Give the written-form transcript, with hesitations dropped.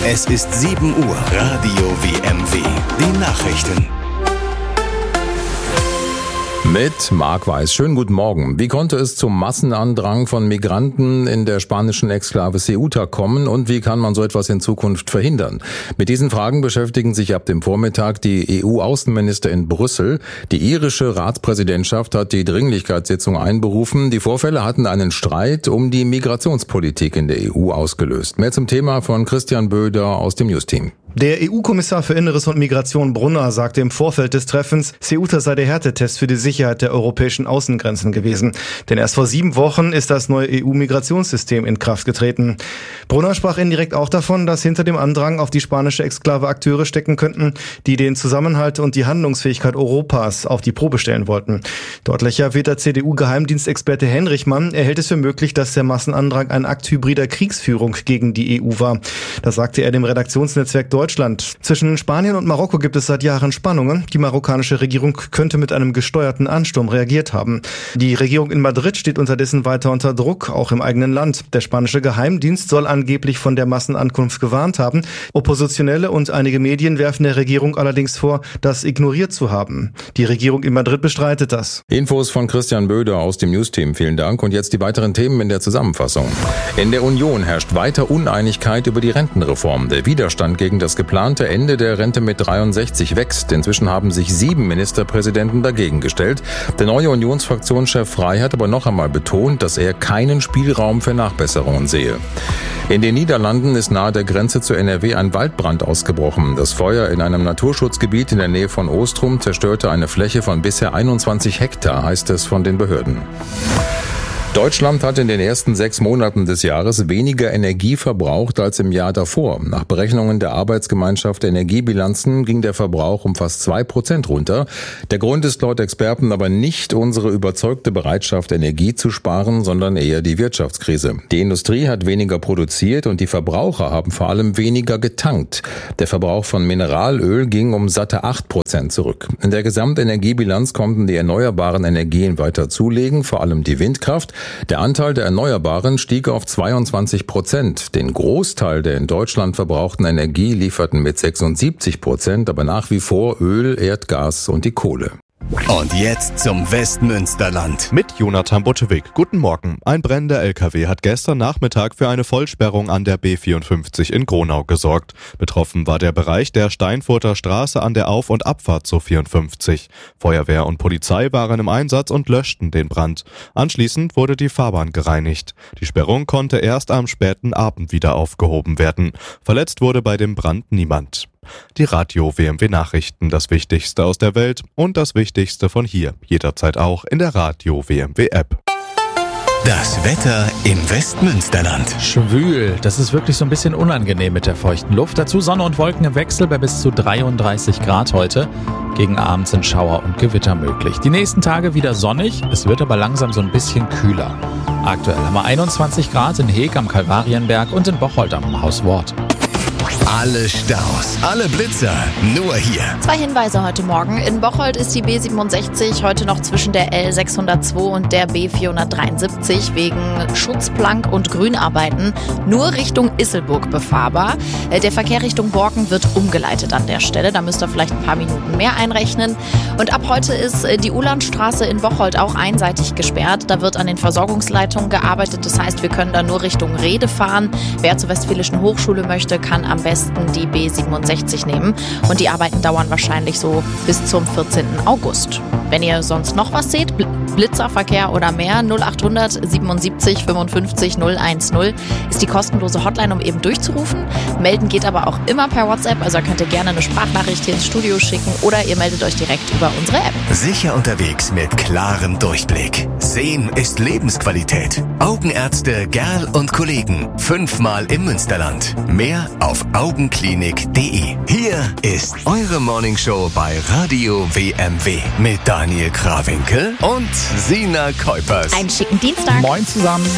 Es ist 7 Uhr. Radio WMW. Die Nachrichten. Mit Marc Weiß. Schönen guten Morgen. Wie konnte es zum Massenandrang von Migranten in der spanischen Exklave Ceuta kommen und wie kann man so etwas in Zukunft verhindern? Mit diesen Fragen beschäftigen sich ab dem Vormittag die EU-Außenminister in Brüssel. Die irische Ratspräsidentschaft hat die Dringlichkeitssitzung einberufen. Die Vorfälle hatten einen Streit um die Migrationspolitik in der EU ausgelöst. Mehr zum Thema von Christian Böder aus dem News-Team. Der EU-Kommissar für Inneres und Migration Brunner sagte im Vorfeld des Treffens, Ceuta sei der Härtetest für die Sicherheit der europäischen Außengrenzen gewesen. Denn erst vor 7 Wochen ist das neue EU-Migrationssystem in Kraft getreten. Brunner sprach indirekt auch davon, dass hinter dem Andrang auf die spanische Exklave Akteure stecken könnten, die den Zusammenhalt und die Handlungsfähigkeit Europas auf die Probe stellen wollten. Deutlicher wird der CDU-Geheimdienstexperte Henrichmann. Er hält es für möglich, dass der Massenandrang ein Akt hybrider Kriegsführung gegen die EU war. Das sagte er dem Redaktionsnetzwerk Deutschland. Zwischen Spanien und Marokko gibt es seit Jahren Spannungen. Die marokkanische Regierung könnte mit einem gesteuerten Ansturm reagiert haben. Die Regierung in Madrid steht unterdessen weiter unter Druck, auch im eigenen Land. Der spanische Geheimdienst soll angeblich von der Massenankunft gewarnt haben. Oppositionelle und einige Medien werfen der Regierung allerdings vor, das ignoriert zu haben. Die Regierung in Madrid bestreitet das. Infos von Christian Böder aus dem News-Team. Vielen Dank. Und jetzt die weiteren Themen in der Zusammenfassung. In der Union herrscht weiter Uneinigkeit über die Rentenreform. Der Widerstand gegen das geplante Ende der Rente mit 63 wächst. Inzwischen haben sich 7 Ministerpräsidenten dagegen gestellt. Der neue Unionsfraktionschef Frey hat aber noch einmal betont, dass er keinen Spielraum für Nachbesserungen sehe. In den Niederlanden ist nahe der Grenze zu NRW ein Waldbrand ausgebrochen. Das Feuer in einem Naturschutzgebiet in der Nähe von Oostrum zerstörte eine Fläche von bisher 21 Hektar, heißt es von den Behörden. Deutschland hat in den ersten 6 Monaten des Jahres weniger Energie verbraucht als im Jahr davor. Nach Berechnungen der Arbeitsgemeinschaft Energiebilanzen ging der Verbrauch um fast 2% runter. Der Grund ist laut Experten aber nicht unsere überzeugte Bereitschaft, Energie zu sparen, sondern eher die Wirtschaftskrise. Die Industrie hat weniger produziert und die Verbraucher haben vor allem weniger getankt. Der Verbrauch von Mineralöl ging um satte 8% zurück. In der Gesamtenergiebilanz konnten die erneuerbaren Energien weiter zulegen, vor allem die Windkraft. Der Anteil der Erneuerbaren stieg auf 22%. Den Großteil der in Deutschland verbrauchten Energie lieferten mit 76%, aber nach wie vor Öl, Erdgas und die Kohle. Und jetzt zum Westmünsterland. Mit Jonathan Buttewig. Guten Morgen. Ein brennender LKW hat gestern Nachmittag für eine Vollsperrung an der B54 in Gronau gesorgt. Betroffen war der Bereich der Steinfurter Straße an der Auf- und Abfahrt zur 54. Feuerwehr und Polizei waren im Einsatz und löschten den Brand. Anschließend wurde die Fahrbahn gereinigt. Die Sperrung konnte erst am späten Abend wieder aufgehoben werden. Verletzt wurde bei dem Brand niemand. Die Radio WMW Nachrichten, das Wichtigste aus der Welt und das Wichtigste von hier, jederzeit auch in der Radio WMW App. Das Wetter im Westmünsterland. Schwül, das ist wirklich so ein bisschen unangenehm mit der feuchten Luft. Dazu Sonne und Wolken im Wechsel bei bis zu 33 Grad heute. Gegen Abend sind Schauer und Gewitter möglich. Die nächsten Tage wieder sonnig, es wird aber langsam so ein bisschen kühler. Aktuell haben wir 21 Grad in Heeg am Kalvarienberg und in Bocholt am Haus Wort. Alle Staus, alle Blitzer, nur hier. 2 Hinweise heute Morgen. In Bocholt ist die B67 heute noch zwischen der L602 und der B473 wegen Schutzplank und Grünarbeiten nur Richtung Isselburg befahrbar. Der Verkehr Richtung Borken wird umgeleitet an der Stelle. Da müsst ihr vielleicht ein paar Minuten mehr einrechnen. Und ab heute ist die Ulandstraße in Bocholt auch einseitig gesperrt. Da wird an den Versorgungsleitungen gearbeitet. Das heißt, wir können da nur Richtung Rede fahren. Wer zur Westfälischen Hochschule möchte, kann am besten die B67 nehmen. Und die Arbeiten dauern wahrscheinlich so bis zum 14. August. Wenn ihr sonst noch was seht, Blitzerverkehr oder mehr, 0800 77 55 010 ist die kostenlose Hotline, um eben durchzurufen. Melden geht aber auch immer per WhatsApp, also könnt ihr gerne eine Sprachnachricht hier ins Studio schicken oder ihr meldet euch direkt über unsere App. Sicher unterwegs mit klarem Durchblick. Sehen ist Lebensqualität. Augenärzte Gerl und Kollegen. 5-mal im Münsterland. Mehr auf augenklinik.de. Hier ist eure Morningshow bei Radio WMW mit Daniel Krawinkel und Sina Kuipers. Einen schicken Dienstag. Moin zusammen.